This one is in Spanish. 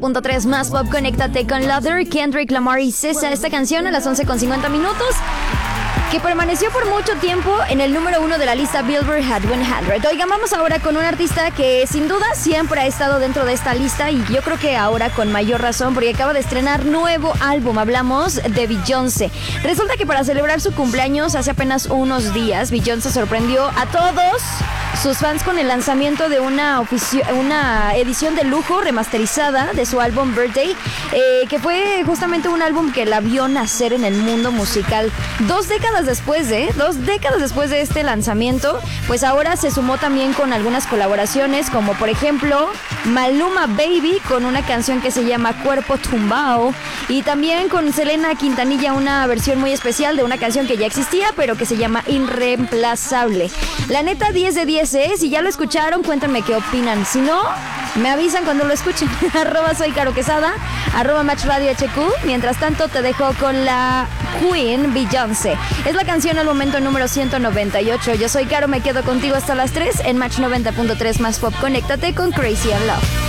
90.3 más pop, conéctate con Lover, Kendrick Lamar y SZA. Esta canción a las 11:50 minutos, que permaneció por mucho tiempo en el número 1 de la lista Billboard Hot 100. Oigan, vamos ahora con un artista que sin duda siempre ha estado dentro de esta lista y yo creo que ahora con mayor razón porque acaba de estrenar nuevo álbum. Hablamos de Beyoncé. Resulta que para celebrar su cumpleaños hace apenas unos días, Beyoncé sorprendió a todos sus fans con el lanzamiento de una edición de lujo remasterizada de su álbum Birthday, que fue justamente un álbum que la vio nacer en el mundo musical. 2 décadas después de este lanzamiento, pues ahora se sumó también con algunas colaboraciones, como por ejemplo Maluma Baby con una canción que se llama Cuerpo Tumbao, y también con Selena Quintanilla una versión muy especial de una canción que ya existía pero que se llama Irreemplazable. La neta, 10 de 10, si ya lo escucharon, cuéntenme qué opinan. Si no, me avisan cuando lo escuchen. @soy Caro Quesada, @Match Radio HQ. Mientras tanto, te dejo con la Queen Beyoncé. Es la canción al momento número 198. Yo soy Caro, me quedo contigo hasta las 3 en Match 90.3 más pop. Conéctate con Crazy in Love.